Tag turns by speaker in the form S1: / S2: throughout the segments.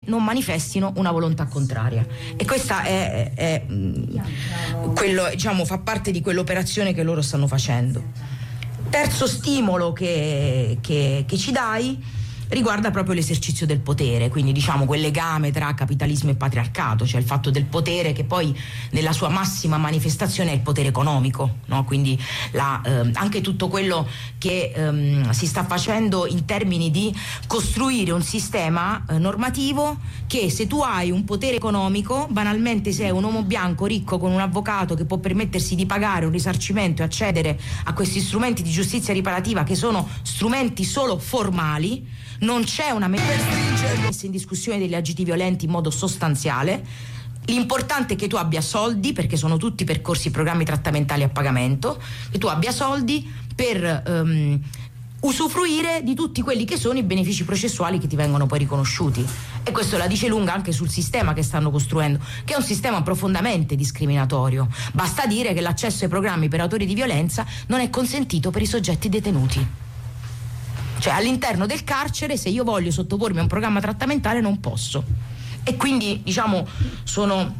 S1: non manifestino una volontà contraria. E questa è quello, diciamo, fa parte di quell'operazione che loro stanno facendo. Terzo stimolo che ci dai riguarda proprio l'esercizio del potere, quindi diciamo quel legame tra capitalismo e patriarcato, cioè il fatto del potere che poi nella sua massima manifestazione è il potere economico, no? Quindi anche tutto quello che si sta facendo in termini di costruire un sistema normativo che, se tu hai un potere economico, banalmente sei un uomo bianco ricco con un avvocato che può permettersi di pagare un risarcimento e accedere a questi strumenti di giustizia riparativa, che sono strumenti solo formali, non c'è una messa in discussione degli agiti violenti in modo sostanziale. L'importante è che tu abbia soldi, perché sono tutti percorsi, programmi trattamentali a pagamento, che tu abbia soldi per usufruire di tutti quelli che sono i benefici processuali che ti vengono poi riconosciuti. E questo la dice lunga anche sul sistema che stanno costruendo, che è un sistema profondamente discriminatorio. Basta dire che l'accesso ai programmi per autori di violenza non è consentito per i soggetti detenuti. Cioè, all'interno del carcere, se io voglio sottopormi a un programma trattamentale, non posso. E quindi, diciamo, sono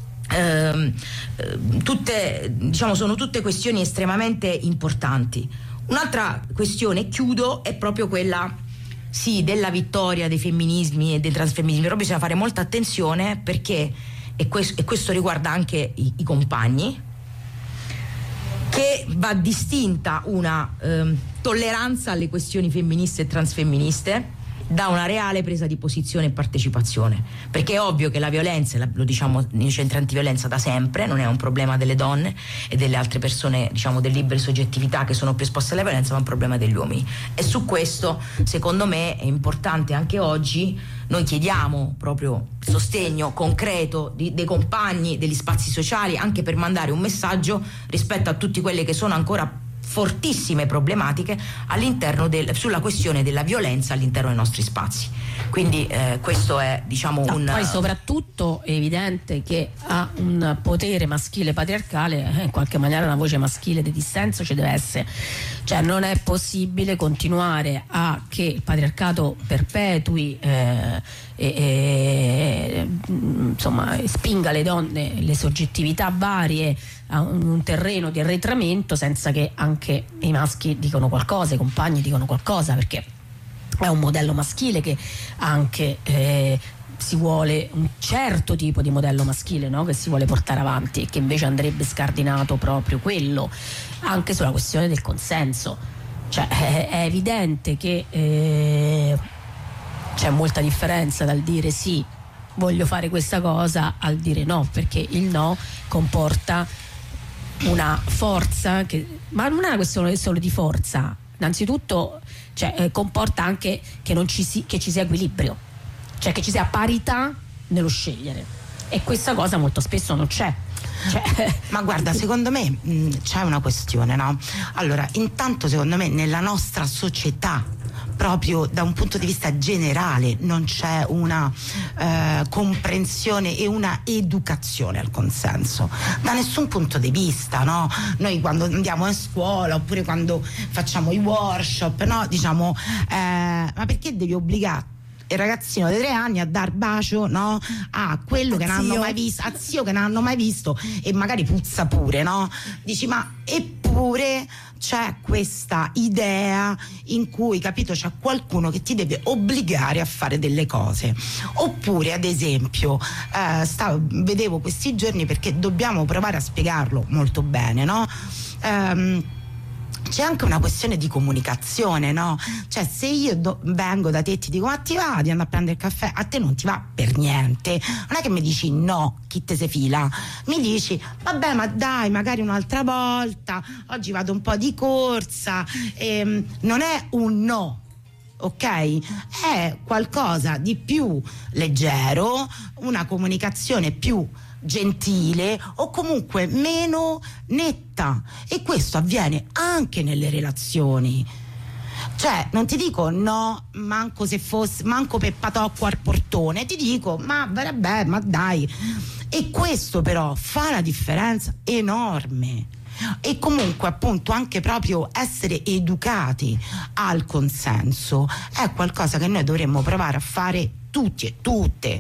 S1: tutte questioni estremamente importanti. Un'altra questione, chiudo, è proprio quella, sì, della vittoria dei femminismi e dei transfemminismi. Però bisogna fare molta attenzione, perché, e questo riguarda anche i compagni, che va distinta una tolleranza alle questioni femministe e transfemministe da una reale presa di posizione e partecipazione, perché è ovvio che la violenza, lo diciamo nei centri antiviolenza da sempre, non è un problema delle donne e delle altre persone, diciamo, delle libere soggettività che sono più esposte alla violenza, ma è un problema degli uomini. E su questo, secondo me, è importante anche oggi. Noi chiediamo proprio il sostegno concreto dei compagni, degli spazi sociali, anche per mandare un messaggio rispetto a tutte quelle che sono ancora fortissime problematiche all'interno sulla questione della violenza all'interno dei nostri spazi. Quindi questo è, diciamo,
S2: poi soprattutto è evidente che ha un potere maschile patriarcale, in qualche maniera una voce maschile di dissenso ci deve essere. Cioè, non è possibile continuare a che il patriarcato perpetui insomma, spinga le donne, le soggettività varie a un terreno di arretramento, senza che anche i maschi dicano qualcosa, i compagni dicano qualcosa, perché è un modello maschile che anche si vuole, un certo tipo di modello maschile, no? Che si vuole portare avanti, e che invece andrebbe scardinato proprio quello, anche sulla questione del consenso. Cioè è evidente che c'è molta differenza dal dire sì, voglio fare questa cosa, al dire no, perché il no comporta una forza ma non è una questione solo di forza, innanzitutto, cioè, comporta anche che ci sia equilibrio, cioè che ci sia parità nello scegliere, e questa cosa molto spesso non c'è.
S3: Ma guarda, secondo me c'è una questione, no? Allora, intanto secondo me nella nostra società, proprio da un punto di vista generale, non c'è una comprensione e una educazione al consenso da nessun punto di vista, no? Noi quando andiamo a scuola, oppure quando facciamo i workshop, no? Diciamo ma perché devi obbligare il ragazzino di 3 anni a dar bacio, no? A quello che non hanno mai visto, a zio che non hanno mai visto, e magari puzza pure, no? Dici, ma eppure c'è questa idea in cui, capito, c'è qualcuno che ti deve obbligare a fare delle cose. Oppure, ad esempio, vedevo questi giorni, perché dobbiamo provare a spiegarlo molto bene, no? C'è anche una questione di comunicazione, no? Cioè, se io vengo da te e ti dico, ma ti va di andare a prendere il caffè? A te non ti va per niente. Non è che mi dici no, chi te se fila. Mi dici, vabbè, ma dai, magari un'altra volta, oggi vado un po' di corsa. Non è un no, ok? È qualcosa di più leggero, una comunicazione più gentile, o comunque meno netta, e questo avviene anche nelle relazioni. Cioè, non ti dico no, manco per patocco al portone, ti dico ma vabbè, ma dai. E questo però fa una differenza enorme. E comunque, appunto, anche proprio essere educati al consenso è qualcosa che noi dovremmo provare a fare tutti e tutte,